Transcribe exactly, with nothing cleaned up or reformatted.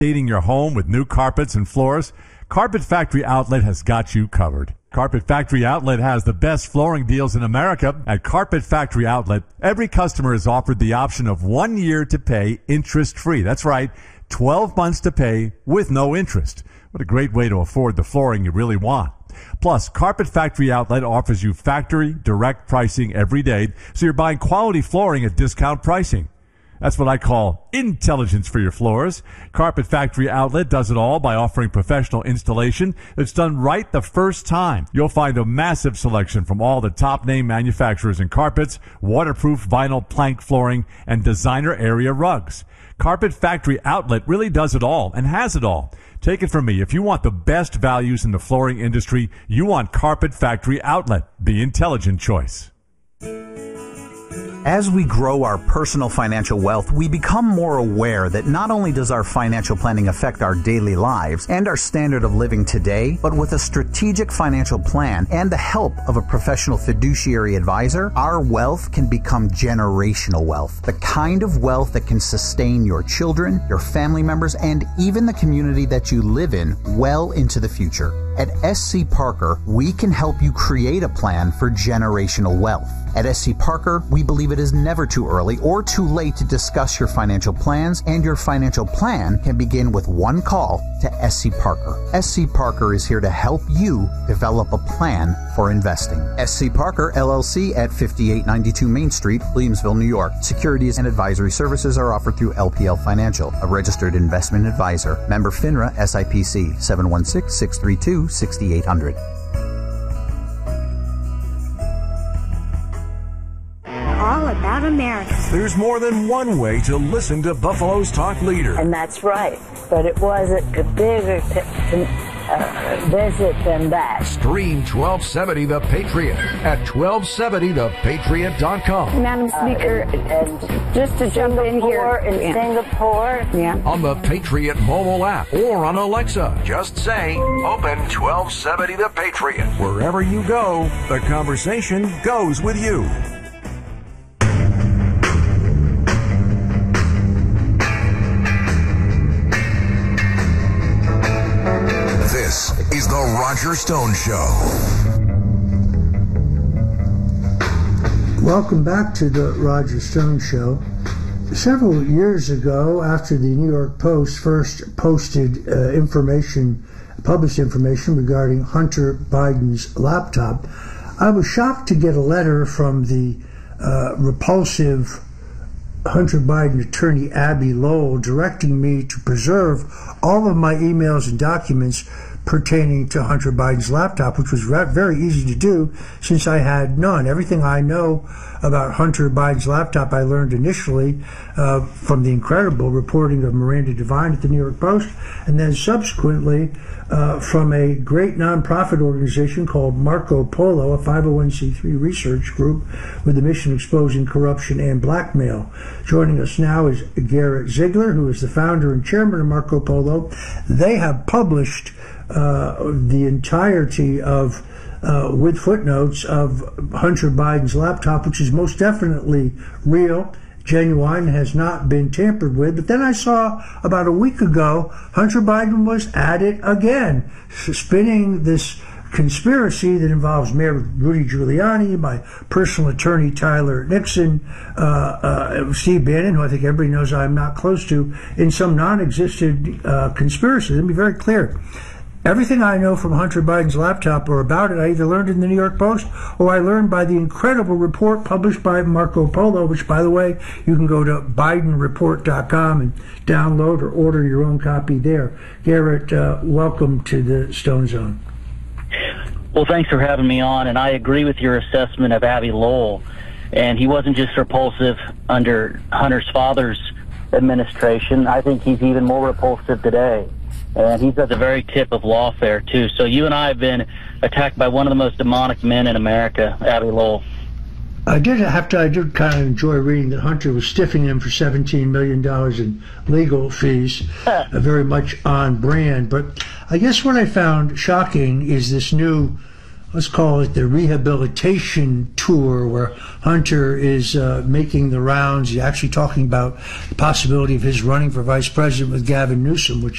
Updating your home with new carpets and floors? Carpet Factory Outlet has got you covered. Carpet Factory Outlet has the best flooring deals in America. At Carpet Factory Outlet, every customer is offered the option of one year to pay interest-free. That's right, twelve months to pay with no interest. What a great way to afford the flooring you really want. Plus, Carpet Factory Outlet offers you factory direct pricing every day, so you're buying quality flooring at discount pricing. That's what I call intelligence for your floors. Carpet Factory Outlet does it all by offering professional installation that's done right the first time. You'll find a massive selection from all the top name manufacturers in carpets, waterproof vinyl plank flooring, and designer area rugs. Carpet Factory Outlet really does it all and has it all. Take it from me. If you want the best values in the flooring industry, you want Carpet Factory Outlet, the intelligent choice. As we grow our personal financial wealth, we become more aware that not only does our financial planning affect our daily lives and our standard of living today, but with a strategic financial plan and the help of a professional fiduciary advisor, our wealth can become generational wealth. The kind of wealth that can sustain your children, your family members, and even the community that you live in well into the future. At S C Parker, we can help you create a plan for generational wealth. At S C Parker, we believe it is never too early or too late to discuss your financial plans, and your financial plan can begin with one call to S C Parker. S C Parker is here to help you develop a plan for investing. S C Parker, L L C at fifty-eight ninety-two Main Street, Williamsville, New York. Securities and advisory services are offered through L P L Financial, a registered investment advisor. Member FINRA S I P C, seven one six, six three two, six eight zero zero. All about America. There's more than one way to listen to Buffalo's talk leader. And that's right. But it wasn't a bigger t- t- uh, visit than that. Stream twelve seventy The Patriot at twelve seventy the patriot dot com. Madam Speaker, uh, and, and just to jump in here. In yeah. Singapore. Yeah. On the Patriot mobile app or on Alexa. Just say, open twelve seventy The Patriot. Wherever you go, the conversation goes with you. This is the Roger Stone Show. Welcome back to the Roger Stone Show. Several years ago, after the New York Post first posted uh, information, published information regarding Hunter Biden's laptop, I was shocked to get a letter from the uh, repulsive Hunter Biden attorney Abbe Lowell directing me to preserve all of my emails and documents pertaining to Hunter Biden's laptop, which was very easy to do since I had none. Everything I know about Hunter Biden's laptop I learned initially uh, from the incredible reporting of Miranda Devine at the New York Post, and then subsequently uh, from a great nonprofit organization called Marco Polo, a five oh one c three research group with the mission exposing corruption and blackmail. Joining us now is Garrett Ziegler, who is the founder and chairman of Marco Polo. They have published uh, the entirety of Uh, with footnotes of Hunter Biden's laptop, which is most definitely real, genuine, has not been tampered with. But then I saw about a week ago, Hunter Biden was at it again, spinning this conspiracy that involves Mayor Rudy Giuliani, my personal attorney Tyler Nixon, uh, uh, Steve Bannon, who I think everybody knows I'm not close to, in some non-existent uh, conspiracy. Let me be very clear. Everything I know from Hunter Biden's laptop or about it, I either learned in the New York Post or I learned by the incredible report published by Marco Polo, which, by the way, you can go to biden report dot com and download or order your own copy there. Garrett, uh, welcome to the Stone Zone. Well, thanks for having me on, and I agree with your assessment of Abbe Lowell. And he wasn't just repulsive under Hunter's father's administration. I think he's even more repulsive today. And he's at the very tip of lawfare, too. So you and I have been attacked by one of the most demonic men in America, Abbe Lowell. I did have to, I did kind of enjoy reading that Hunter was stiffing him for seventeen million dollars in legal fees, uh, very much on brand. But I guess what I found shocking is this new let's call it the rehabilitation tour, where Hunter is uh, making the rounds. He's actually talking about the possibility of his running for vice president with Gavin Newsom, which